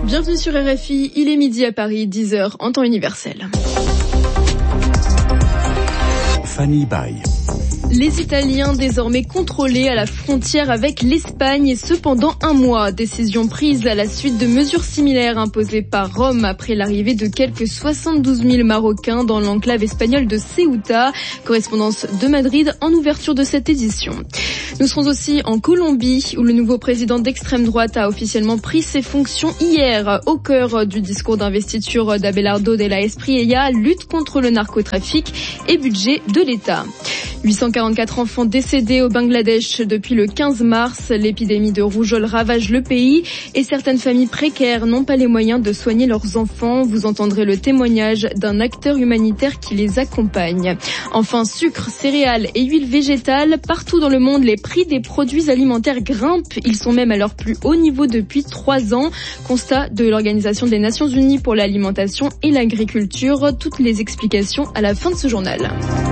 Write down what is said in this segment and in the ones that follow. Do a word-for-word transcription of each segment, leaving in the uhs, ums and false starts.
Bienvenue sur R F I, il est midi à Paris, dix heures en temps universel. Fanny Baye. Les Italiens désormais contrôlés à la frontière avec l'Espagne et ce pendant un mois. Décision prise à la suite de mesures similaires imposées par Rome après l'arrivée de quelques soixante-douze mille Marocains dans l'enclave espagnole de Ceuta. Correspondance de Madrid en ouverture de cette édition. Nous serons aussi en Colombie où le nouveau président d'extrême droite a officiellement pris ses fonctions hier. Au cœur du discours d'investiture d'Abelardo de la Espriella, lutte contre le narcotrafic et budget de l'État. huit cent quarante-quatre enfants décédés au Bangladesh depuis le quinze mars. L'épidémie de rougeole ravage le pays et certaines familles précaires n'ont pas les moyens de soigner leurs enfants. Vous entendrez le témoignage d'un acteur humanitaire qui les accompagne. Enfin, sucre, céréales et huiles végétales. Partout dans le monde, les prix des produits alimentaires grimpent. Ils sont même à leur plus haut niveau depuis trois ans. Constat de l'Organisation des Nations Unies pour l'alimentation et l'agriculture. Toutes les explications à la fin de ce journal.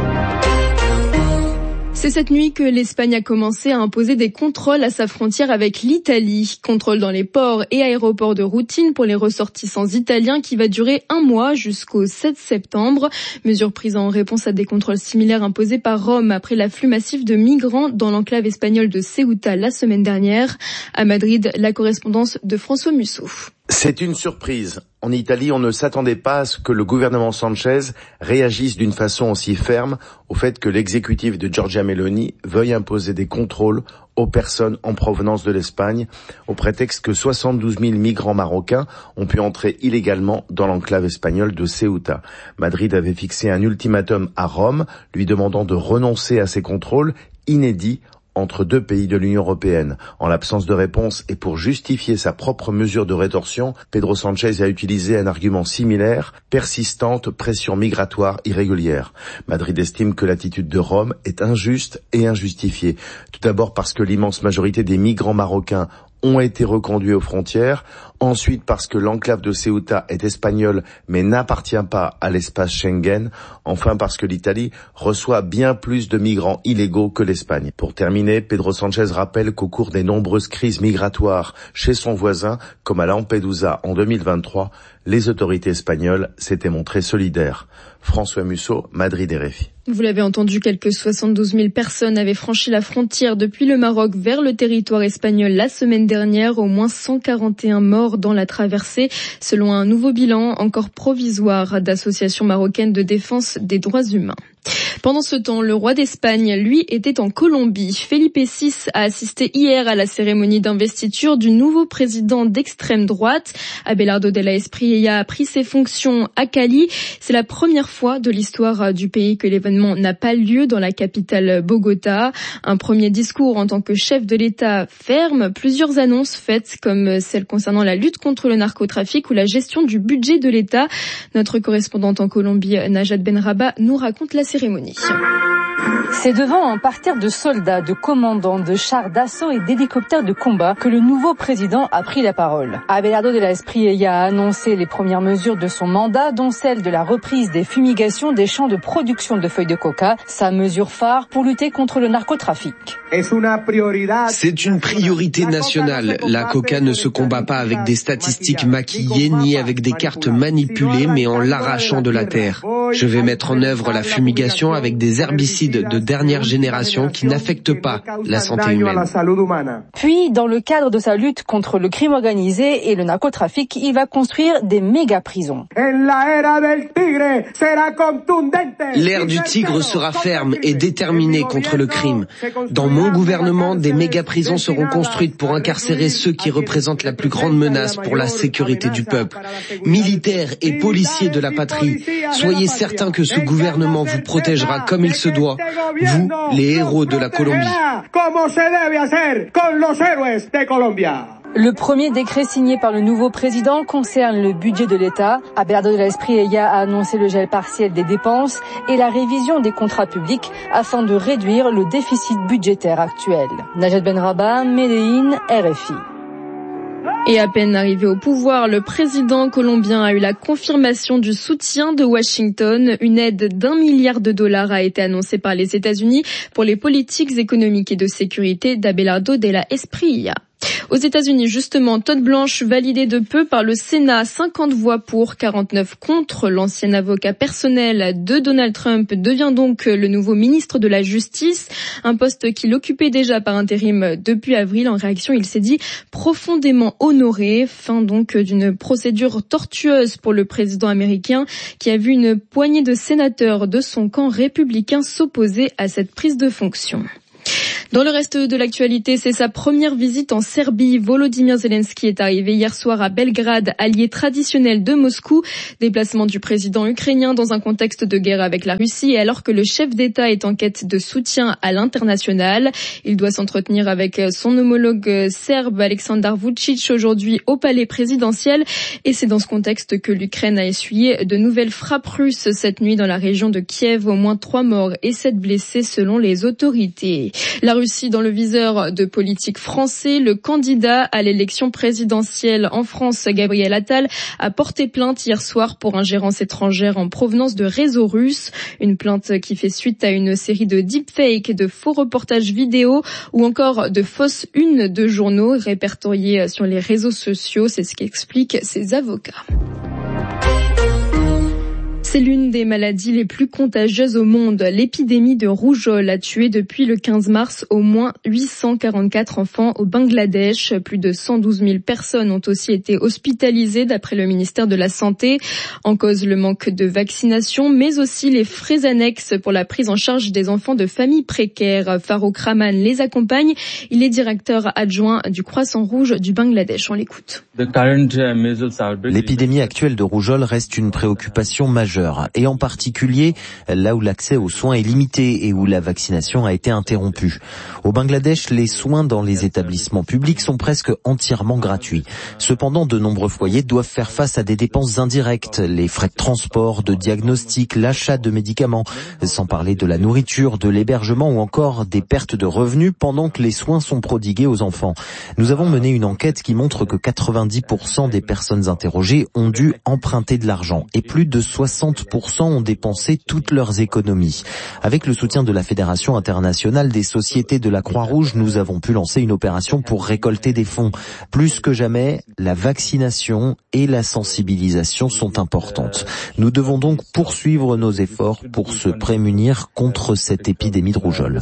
C'est cette nuit que l'Espagne a commencé à imposer des contrôles à sa frontière avec l'Italie. Contrôle dans les ports et aéroports de routine pour les ressortissants italiens qui va durer un mois jusqu'au sept septembre. Mesure prise en réponse à des contrôles similaires imposés par Rome après l'afflux massif de migrants dans l'enclave espagnole de Ceuta la semaine dernière. À Madrid, la correspondance de François Musso. C'est une surprise. En Italie, on ne s'attendait pas à ce que le gouvernement Sanchez réagisse d'une façon aussi ferme au fait que l'exécutif de Giorgia Meloni veuille imposer des contrôles aux personnes en provenance de l'Espagne, au prétexte que soixante-douze mille migrants marocains ont pu entrer illégalement dans l'enclave espagnole de Ceuta. Madrid avait fixé un ultimatum à Rome, lui demandant de renoncer à ces contrôles inédits entre deux pays de l'Union européenne. En l'absence de réponse et pour justifier sa propre mesure de rétorsion, Pedro Sanchez a utilisé un argument similaire, persistante pression migratoire irrégulière. Madrid estime que l'attitude de Rome est injuste et injustifiée. Tout d'abord parce que l'immense majorité des migrants marocains ont été reconduits aux frontières, ensuite parce que l'enclave de Ceuta est espagnole mais n'appartient pas à l'espace Schengen, enfin parce que l'Italie reçoit bien plus de migrants illégaux que l'Espagne. Pour terminer, Pedro Sanchez rappelle qu'au cours des nombreuses crises migratoires chez son voisin, comme à Lampedusa en deux mille vingt-trois, les autorités espagnoles s'étaient montrées solidaires. François Musso, Madrid R F I. Vous l'avez entendu, quelques soixante-douze mille personnes avaient franchi la frontière depuis le Maroc vers le territoire espagnol la semaine dernière. Au moins cent quarante et un morts dans la traversée, selon un nouveau bilan encore provisoire d'associations marocaines de défense des droits humains. Pendant ce temps, le roi d'Espagne, lui, était en Colombie. Felipe six a assisté hier à la cérémonie d'investiture du nouveau président d'extrême droite. Abelardo de la Espriella a pris ses fonctions à Cali. C'est la première fois de l'histoire du pays que l'événement n'a pas lieu dans la capitale Bogota. Un premier discours en tant que chef de l'État ferme, plusieurs annonces faites comme celle concernant la lutte contre le narcotrafic ou la gestion du budget de l'État. Notre correspondante en Colombie, Najat Benraba, nous raconte la cérémonie. C'est devant un parterre de soldats, de commandants, de chars d'assaut et d'hélicoptères de combat que le nouveau président a pris la parole. Abelardo de la Espriella a annoncé les premières mesures de son mandat, dont celle de la reprise des fumigations des champs de production de feuilles de coca, sa mesure phare pour lutter contre le narcotrafic. C'est une priorité nationale. La coca ne se combat pas avec des statistiques maquillées ni avec des cartes manipulées, mais en l'arrachant de la terre. Je vais mettre en œuvre la fumigation avec des herbicides de dernière génération qui n'affectent pas la santé humaine. Puis, dans le cadre de sa lutte contre le crime organisé et le narcotrafic, il va construire des méga-prisons. L'ère du tigre sera ferme et déterminée contre le crime. Dans mon gouvernement, des méga-prisons seront construites pour incarcérer ceux qui représentent la plus grande menace pour la sécurité du peuple. Militaires et policiers de la patrie, soyez certains que ce gouvernement vous protégera comme il se doit, vous, les héros de la Colombie. Le premier décret signé par le nouveau président concerne le budget de l'État. Abelardo de la Espriella a annoncé le gel partiel des dépenses et la révision des contrats publics afin de réduire le déficit budgétaire actuel. Najat Benraba, Medellín, R F I. Et à peine arrivé au pouvoir, le président colombien a eu la confirmation du soutien de Washington. Une aide d'un milliard de dollars a été annoncée par les États-Unis pour les politiques économiques et de sécurité d'Abelardo de la Espriella. Aux États-Unis, justement, Todd Blanche, validé de peu par le Sénat, cinquante voix pour, quarante-neuf contre. L'ancien avocat personnel de Donald Trump devient donc le nouveau ministre de la Justice, un poste qu'il occupait déjà par intérim depuis avril. En réaction, il s'est dit profondément honoré. Fin donc d'une procédure tortueuse pour le président américain qui a vu une poignée de sénateurs de son camp républicain s'opposer à cette prise de fonction. Dans le reste de l'actualité, c'est sa première visite en Serbie. Volodymyr Zelensky est arrivé hier soir à Belgrade, allié traditionnel de Moscou. Déplacement du président ukrainien dans un contexte de guerre avec la Russie et alors que le chef d'État est en quête de soutien à l'international. Il doit s'entretenir avec son homologue serbe Aleksandar Vučić aujourd'hui au palais présidentiel. Et c'est dans ce contexte que l'Ukraine a essuyé de nouvelles frappes russes cette nuit dans la région de Kiev. Au moins trois morts et sept blessés selon les autorités. La Russie dans le viseur de politiques français. Le candidat à l'élection présidentielle en France, Gabriel Attal, a porté plainte hier soir pour ingérence étrangère en provenance de réseaux russes. Une plainte qui fait suite à une série de deepfakes, de faux reportages vidéo ou encore de fausses unes de journaux répertoriées sur les réseaux sociaux. C'est ce qu'expliquent ses avocats. C'est l'une des maladies les plus contagieuses au monde. L'épidémie de rougeole a tué depuis le quinze mars au moins huit cent quarante-quatre enfants au Bangladesh. Plus de cent douze mille personnes ont aussi été hospitalisées d'après le ministère de la Santé. En cause le manque de vaccination, mais aussi les frais annexes pour la prise en charge des enfants de familles précaires. Farouk Rahman les accompagne. Il est directeur adjoint du Croissant Rouge du Bangladesh. On l'écoute. L'épidémie actuelle de rougeole reste une préoccupation majeure. Et en particulier là où l'accès aux soins est limité et où la vaccination a été interrompue. Au Bangladesh, les soins dans les établissements publics sont presque entièrement gratuits. Cependant, de nombreux foyers doivent faire face à des dépenses indirectes, les frais de transport, de diagnostic, l'achat de médicaments, sans parler de la nourriture, de l'hébergement ou encore des pertes de revenus pendant que les soins sont prodigués aux enfants. Nous avons mené une enquête qui montre que quatre-vingt-dix pour cent des personnes interrogées ont dû emprunter de l'argent et plus de soixante pour cent ont dépensé toutes leurs économies. Avec le soutien de la Fédération internationale des sociétés de la Croix-Rouge, nous avons pu lancer une opération pour récolter des fonds. Plus que jamais, la vaccination et la sensibilisation sont importantes. Nous devons donc poursuivre nos efforts pour se prémunir contre cette épidémie de rougeole.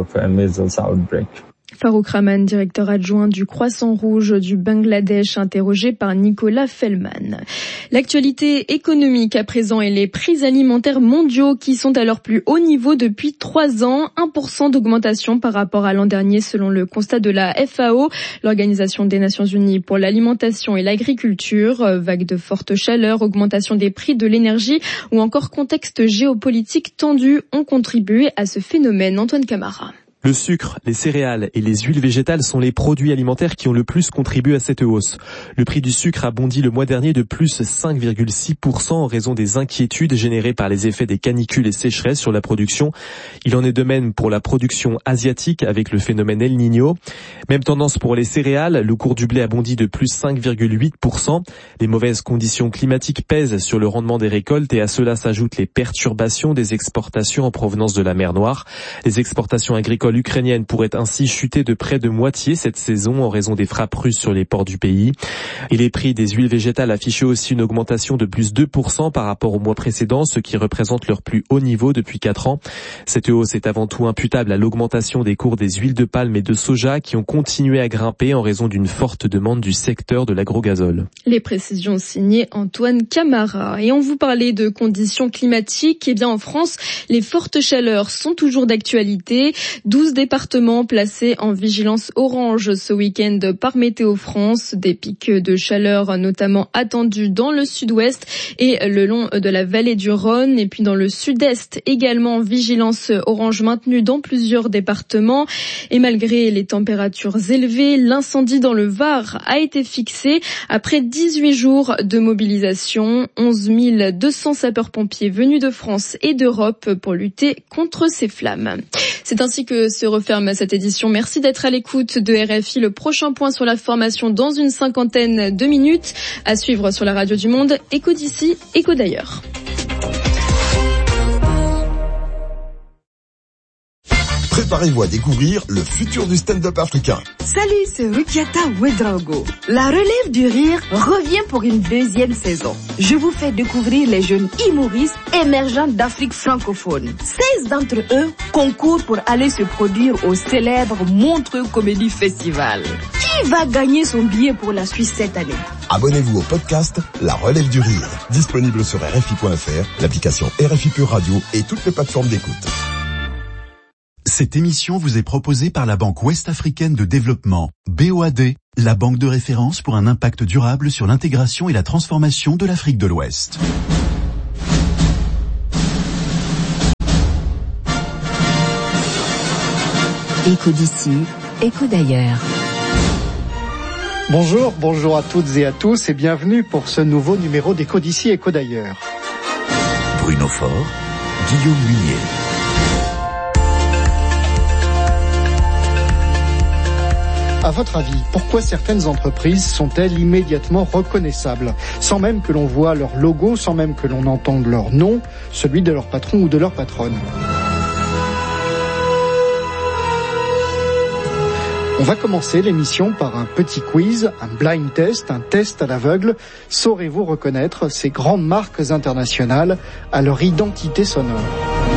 Farouk Rahman, directeur adjoint du Croissant Rouge du Bangladesh, interrogé par Nicolas Fellman. L'actualité économique à présent et les prix alimentaires mondiaux qui sont à leur plus haut niveau depuis trois ans. un pour cent d'augmentation par rapport à l'an dernier selon le constat de la F A O, l'Organisation des Nations Unies pour l'alimentation et l'agriculture. Vague de forte chaleur, augmentation des prix de l'énergie ou encore contexte géopolitique tendu ont contribué à ce phénomène. Antoine Camara. Le sucre, les céréales et les huiles végétales sont les produits alimentaires qui ont le plus contribué à cette hausse. Le prix du sucre a bondi le mois dernier de plus cinq virgule six pour cent en raison des inquiétudes générées par les effets des canicules et sécheresses sur la production. Il en est de même pour la production asiatique avec le phénomène El Niño. Même tendance pour les céréales, le cours du blé a bondi de plus cinq virgule huit pour cent. Les mauvaises conditions climatiques pèsent sur le rendement des récoltes et à cela s'ajoutent les perturbations des exportations en provenance de la mer Noire. Les exportations agricoles ukrainienne pourrait ainsi chuter de près de moitié cette saison en raison des frappes russes sur les ports du pays. Et les prix des huiles végétales affichaient aussi une augmentation de plus deux pour cent par rapport au mois précédent, ce qui représente leur plus haut niveau depuis quatre ans. Cette hausse est avant tout imputable à l'augmentation des cours des huiles de palme et de soja qui ont continué à grimper en raison d'une forte demande du secteur de l'agro-gazole. Les précisions signées Antoine Camara. Et on vous parlait de conditions climatiques. Eh bien, en France, les fortes chaleurs sont toujours d'actualité. douze départements placés en vigilance orange ce week-end par Météo France. Des pics de chaleur notamment attendus dans le sud-ouest et le long de la vallée du Rhône. Et puis dans le sud-est également, vigilance orange maintenue dans plusieurs départements. Et malgré les températures élevées, l'incendie dans le Var a été fixé après dix-huit jours de mobilisation. onze mille deux cents sapeurs-pompiers venus de France et d'Europe pour lutter contre ces flammes. C'est ainsi que se referme cette édition. Merci d'être à l'écoute de R F I. Le prochain point sur la formation dans une cinquantaine de minutes. À suivre sur la radio du Monde. Écho d'ici, écho d'ailleurs. Préparez-vous à découvrir le futur du stand-up africain. Salut, c'est Rukiata Ouedraogo. La relève du rire revient pour une deuxième saison. Je vous fais découvrir les jeunes humoristes émergents d'Afrique francophone. seize d'entre eux concourent pour aller se produire au célèbre Montreux Comedy Festival. Qui va gagner son billet pour la Suisse cette année? Abonnez-vous au podcast La Relève du Rire, disponible sur R F I point F R, l'application R F I Pure Radio et toutes les plateformes d'écoute. Cette émission vous est proposée par la Banque Ouest-Africaine de Développement, B O A D, la banque de référence pour un impact durable sur l'intégration et la transformation de l'Afrique de l'Ouest. Écho d'ici, écho d'ailleurs. Bonjour, bonjour à toutes et à tous et bienvenue pour ce nouveau numéro d'Écho d'ici, écho d'ailleurs. Bruno Faure, Guillaume Munier. À votre avis, pourquoi certaines entreprises sont-elles immédiatement reconnaissables, sans même que l'on voie leur logo, sans même que l'on entende leur nom, celui de leur patron ou de leur patronne? On va commencer l'émission par un petit quiz, un blind test, un test à l'aveugle. Saurez-vous reconnaître ces grandes marques internationales à leur identité sonore?